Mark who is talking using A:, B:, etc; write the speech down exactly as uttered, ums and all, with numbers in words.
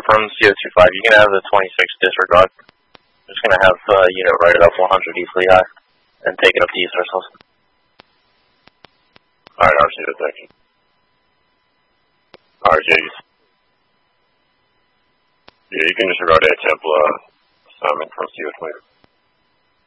A: from C O two five, you can have the twenty-six disregard. I'm just going to have uh, unit right it up one hundred easily high, and take it up to east ourselves.
B: Alright, R C detected. R J's. Yeah, you can disregard a Templar assignment from C O twenty.